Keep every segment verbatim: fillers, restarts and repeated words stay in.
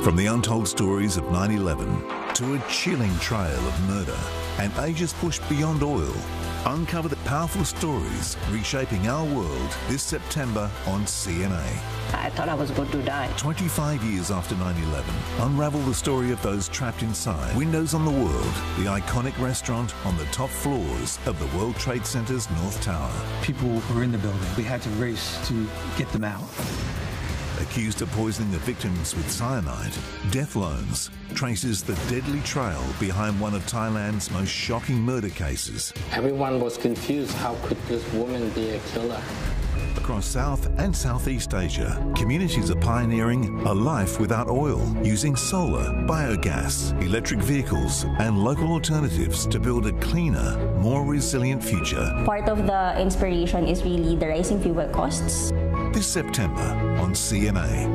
From the untold stories of nine eleven to a chilling trail of murder and Asia's push beyond oil, uncover the powerful stories reshaping our world this September on C N A. I thought I was going to die. twenty-five years after nine eleven, unravel the story of those trapped inside. Windows on the World, the iconic restaurant on the top floors of the World Trade Center's North Tower. People were in the building. We had to race to get them out. Accused of poisoning the victims with cyanide, Death Loans traces the deadly trail behind one of Thailand's most shocking murder cases. Everyone was confused. How could this woman be a killer? Across South and Southeast Asia, communities are pioneering a life without oil, using solar, biogas, electric vehicles and local alternatives to build a cleaner, more resilient future. Part of the inspiration is really the rising fuel costs. This September on C N A.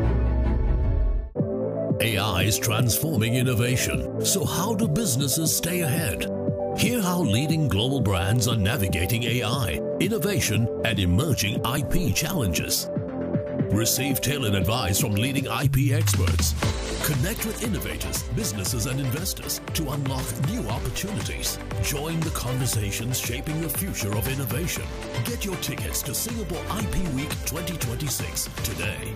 A I is transforming innovation, so how do businesses stay ahead? Hear how leading global brands are navigating A I, innovation, and emerging I P challenges. Receive tailored advice from leading I P experts. Connect with innovators, businesses, and investors to unlock new opportunities. Join the conversations shaping the future of innovation. Get your tickets to Singapore I P Week twenty twenty-six today.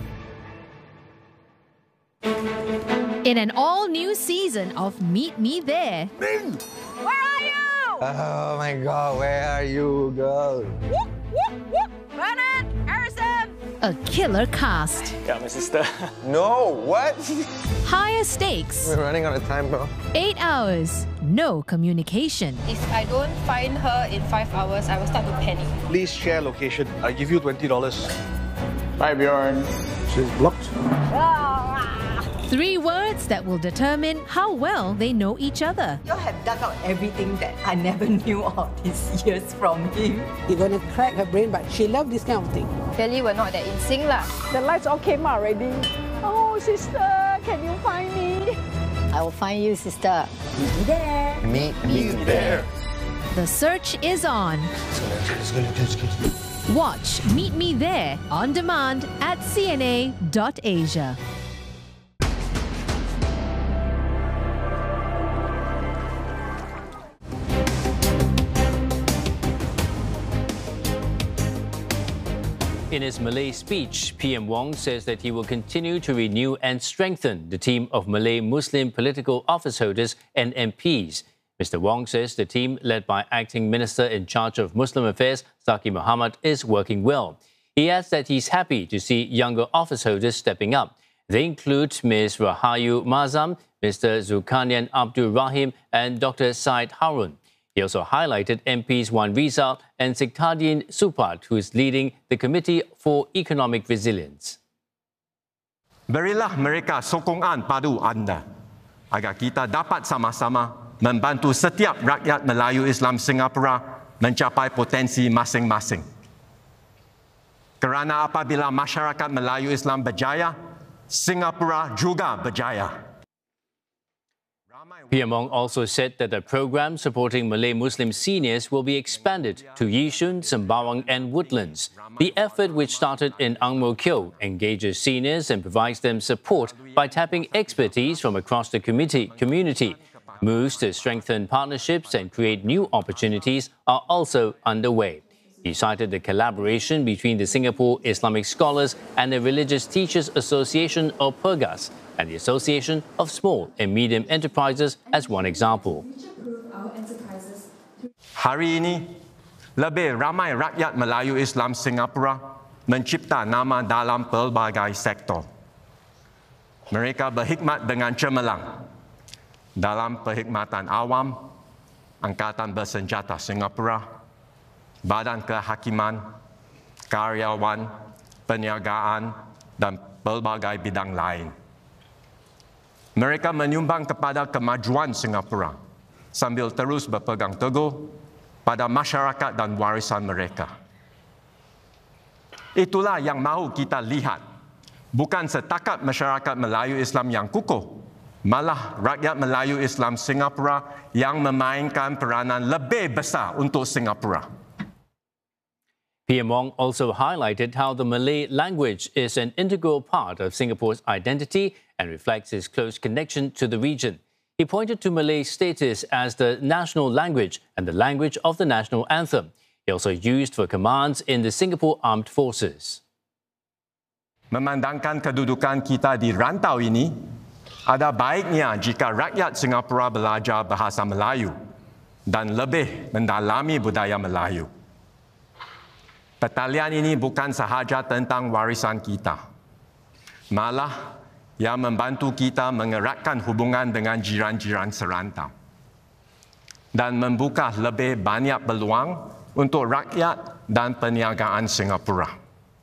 In an all-new season of Meet Me There. Ming! Where are you? Oh my God, where are you, girl? Whoop, whoop, whoop. Bernard, Harrison. A killer cast. Yeah, my sister. No, what? Higher stakes. We're running out of time, bro. Eight hours. No communication. If I don't find her in five hours, I will start to panic. Please share location. I give you twenty dollars. Bye, Bjorn. She's blocked. Three words that will determine how well they know each other. You have dug out everything that I never knew of these years from him. You're gonna crack her brain, but she loves this kind of thing. Clearly, we're not that in sync lah. The lights all came out already. Oh, sister, can you find me? I will find you, sister. Meet me there. Meet me there. The search is on. Watch Meet Me There on demand at C N A dot Asia. In his Malay speech, P M Wong says that he will continue to renew and strengthen the team of Malay Muslim political office holders and M Ps. Mister Wong says the team, led by Acting Minister in charge of Muslim Affairs, Zaki Mohamad, is working well. He adds that he's happy to see younger office holders stepping up. They include Miz Rahayu Mazam, Mister Zulkarnain Abdul Rahim, and Doctor Said Harun. He also highlighted M Ps Wan Rizal and Siktaddin Supat, who is leading the Committee for Economic Resilience. Berilah mereka sokongan padu anda agar kita dapat sama-sama membantu setiap rakyat Melayu Islam Singapura mencapai potensi masing-masing. Kerana apabila masyarakat Melayu Islam berjaya, Singapura juga berjaya. P M Wong also said that the program supporting Malay Muslim seniors will be expanded to Yishun, Sembawang and Woodlands. The effort, which started in Ang Mo Kio, engages seniors and provides them support by tapping expertise from across the community. community. Moves to strengthen partnerships and create new opportunities are also underway. He cited the collaboration between the Singapore Islamic Scholars and the Religious Teachers Association, or PERGAS, and the Association of Small and Medium Enterprises as one example. Hari ini, lebih ramai rakyat Melayu Islam Singapura mencipta nama dalam pelbagai sektor. Mereka berkhidmat dengan cemerlang dalam perkhidmatan awam, Angkatan Bersenjata Singapura, Badan Kehakiman, karyawan, perniagaan, dan pelbagai bidang lain. Mereka menyumbang kepada kemajuan Singapura sambil terus berpegang teguh pada masyarakat dan warisan mereka. Itulah yang mahu kita lihat, bukan setakat masyarakat Melayu Islam yang kukuh, malah rakyat Melayu Islam Singapura yang memainkan peranan lebih besar untuk Singapura. P M Wong also highlighted how the Malay language is an integral part of Singapore's identity and reflects its close connection to the region. He pointed to Malay's status as the national language and the language of the national anthem. He also used for commands in the Singapore Armed Forces. Memandangkan kedudukan kita di rantau ini, ada baiknya jika rakyat Singapura belajar bahasa Melayu dan lebih mendalami budaya Melayu. Pertalian ini bukan sahaja tentang warisan kita, malah ia membantu kita mengeratkan hubungan dengan jiran-jiran serantau dan membuka lebih banyak peluang untuk rakyat dan perniagaan Singapura.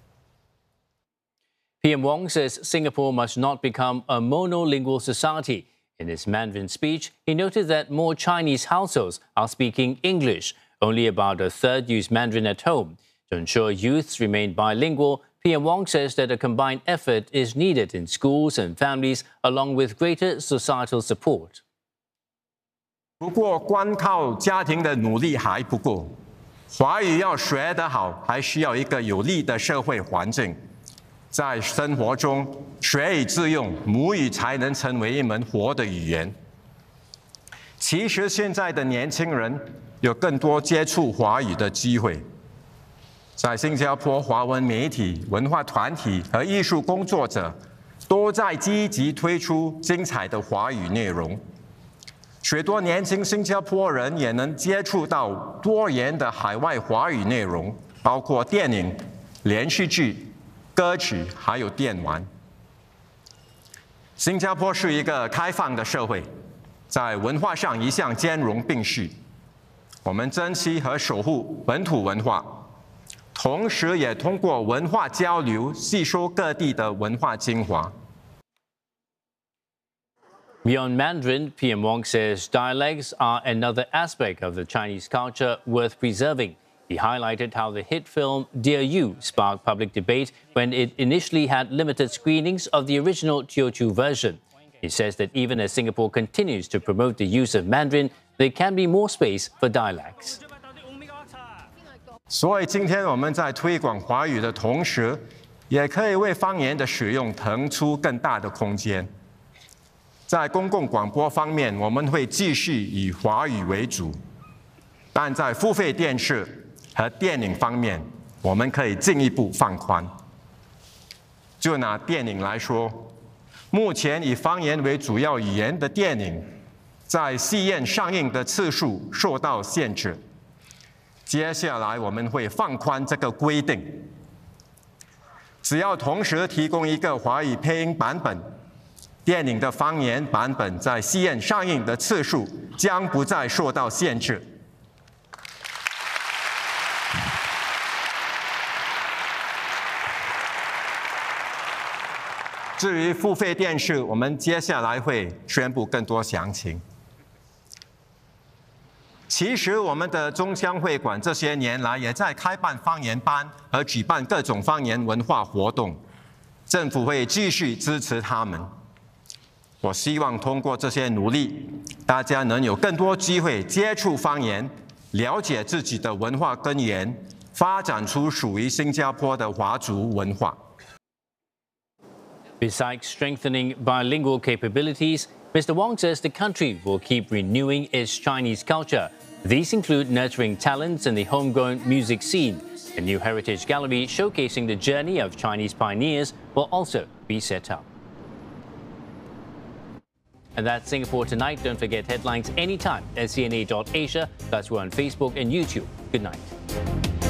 P M Wong says Singapore must not become a monolingual society. In his Mandarin speech, he noted that more Chinese households are speaking English. Only about a third use Mandarin at home. To ensure youths remain bilingual, P M Wong says that a combined effort is needed in schools and families, along with greater societal support. 不过，光靠家庭的努力还不够，华语要学得好，还需要一个有利的社会环境。 在生活中学以致用，母语才能成为一门活的语言。其实现在的年轻人有更多接触华语的机会，在新加坡，华文媒体、文化团体和艺术工作者都在积极推出精彩的华语内容。许多年轻新加坡人也能接触到多元的海外华语内容，包括电影、连续剧。 歌曲还有电玩。新加坡是一个开放的社会，在文化上一向兼容并蓄。我们珍惜和守护本土文化，同时也通过文化交流吸收各地的文化精华。 Beyond Mandarin, P M Wong says dialects are another aspect of the Chinese culture worth preserving. He highlighted how the hit film Dear You sparked public debate when it initially had limited screenings of the original Teochew version. He says that even as Singapore continues to promote the use of Mandarin, there can be more space for dialects. 所以今天我们在推广华语的同时，也可以为方言的使用腾出更大的空间。在公共广播方面，我们会继续以华语为主，但在付费电视 和电影方面，我们可以进一步放宽。就拿电影来说，目前以方言为主要语言的电影，在戏院上映的次数受到限制。接下来我们会放宽这个规定，只要同时提供一个华语配音版本，电影的方言版本在戏院上映的次数将不再受到限制。 至于付费电视，我们接下来会宣布更多详情。其实，我们的中乡会馆这些年来也在开办方言班和举办各种方言文化活动，政府会继续支持他们。我希望通过这些努力，大家能有更多机会接触方言，了解自己的文化根源，发展出属于新加坡的华族文化。 Besides strengthening bilingual capabilities, Mister Wong says the country will keep renewing its Chinese culture. These include nurturing talents in the homegrown music scene. A new heritage gallery showcasing the journey of Chinese pioneers will also be set up. And that's Singapore Tonight. Don't forget headlines anytime at C N A dot Asia. Plus, we're on Facebook and YouTube. Good night.